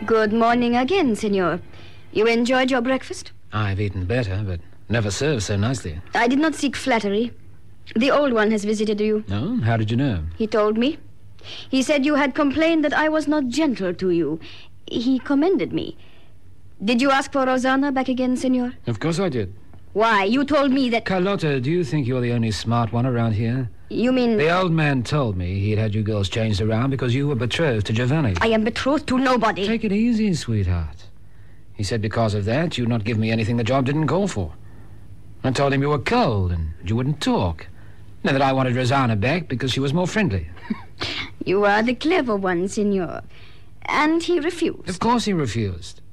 Good morning again, senor. You enjoyed your breakfast? I've eaten better, but never served so nicely. I did not seek flattery. The old one has visited you. No? How did you know? He told me. He said you had complained that I was not gentle to you. He commended me. Did you ask for Rosanna back again, senor? Of course I did. Why? You told me that... Carlotta, do you think you're the only smart one around here? You mean... The old man told me he'd had you girls changed around because you were betrothed to Giovanni. I am betrothed to nobody. Take it easy, sweetheart. He said because of that, you'd not give me anything the job didn't call for. I told him you were cold and you wouldn't talk. And that I wanted Rosanna back because she was more friendly. You are the clever one, senor. And he refused. Of course he refused.